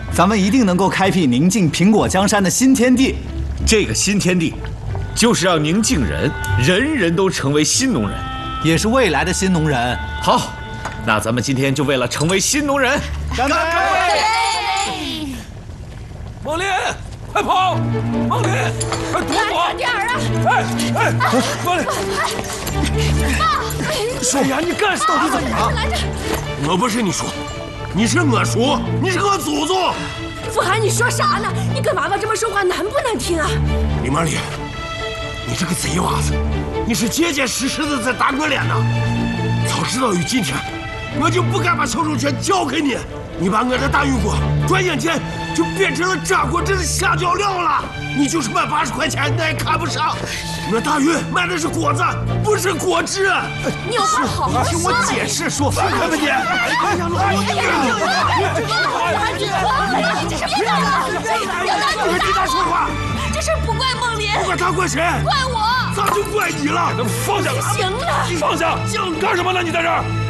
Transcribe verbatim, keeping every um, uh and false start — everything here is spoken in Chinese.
咱们一定能够开辟宁静苹果江山的新天地。 这个新天地，就是让宁静人人人都成为新农人， 也是未来的新农人。 好，那咱们今天就为了成为新农人， 干杯！ 孟林，快跑！孟林，快躲躲！ 快点儿啊！ 哎哎，孟林！爸，说呀，你干到底怎么了？ 来着！ 我不是你叔，你是我叔，你是我祖宗。 傅寒，你说啥呢？你跟娃娃这么说话难不难听啊？ 李梦丽，你这个贼娃子，你是结结实实的在打我脸呐！早知道有今天，我就不该把小周全交给你。你把我的大玉锅转眼间就变成了炸锅镇的下脚料了。你就是卖八十块钱，我也看不上。我大玉卖的是果子，不是果汁。 你有话好好说。 听我解释，说放开吧你！哎呀，我你这是别打了！别打！ 你跟他说话。 这事不怪孟林， 不怪他，怪谁？ 怪我。 咋就怪你了？ 放下！ 行了， 放下！干什么呢？你在这儿？